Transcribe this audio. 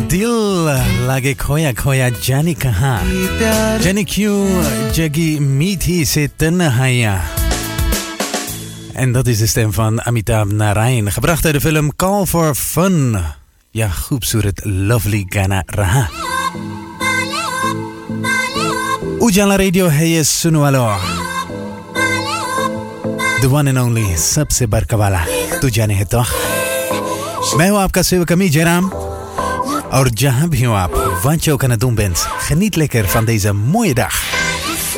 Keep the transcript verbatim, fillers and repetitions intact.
दिल लागे खोया खोया जाने कहाँ जाने क्यों जगी मीठी से तन्हाइयाँ. En dat is de stem van Amitabh Narayan, gebracht uit de film Call for Fun. Ja, खूबसूरत lovely गाना रहा. उजाला रेडियो है ये सुनो वालो, the one and only, सबसे बरका वाला, तू जाने है तो. मैं हूँ आपका सेवक अमी जयराम. और जहाँ भी हो आप, wens je ook aan het doen bent, geniet lekker van deze mooie dag.